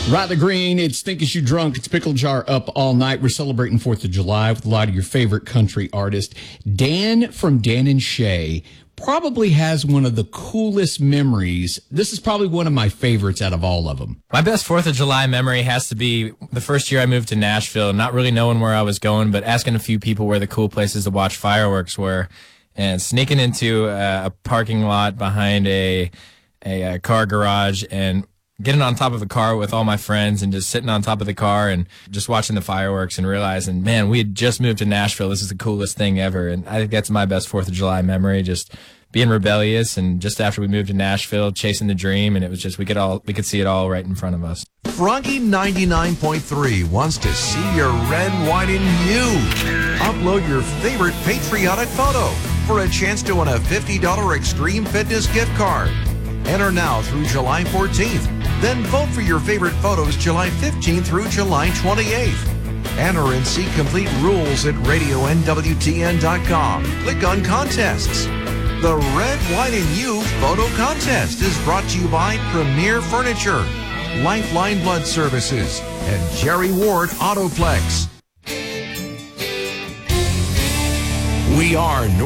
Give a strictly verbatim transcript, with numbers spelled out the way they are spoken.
Rather Green, it's Think Is You Drunk. It's Pickle Jar Up All Night. We're celebrating fourth of July with a lot of your favorite country artists. Dan from Dan and Shay probably has one of the coolest memories. This is probably one of my favorites out of all of them. My best fourth of July memory has to be the first year I moved to Nashville, not really knowing where I was going, but asking a few people where the cool places to watch fireworks were, and sneaking into a, a parking lot behind a, a, a car garage and getting on top of a car with all my friends and just sitting on top of the car and just watching the fireworks and realizing, man, we had just moved to Nashville. This is the coolest thing ever. And I think that's my best fourth of July memory, just being rebellious. And just after we moved to Nashville, chasing the dream. And it was just, we could all, we could see it all right in front of us. Froggy ninety-nine point three wants to see your red, white, and you. Upload your favorite patriotic photo for a chance to win a fifty dollars Extreme Fitness gift card. Enter now through July fourteenth. Then vote for your favorite photos July fifteenth through July twenty-eighth. Enter and see complete rules at radio N W T N dot com. Click on Contests. The Red, White, and You Photo Contest is brought to you by Premier Furniture, Lifeline Blood Services, and Jerry Ward Autoplex. We are